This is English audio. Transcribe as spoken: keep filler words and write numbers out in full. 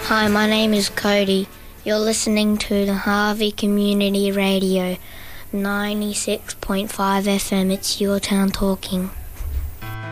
Hi, my name is Cody. You're listening to the Harvey Community Radio, ninety-six point five F M. It's your town talking.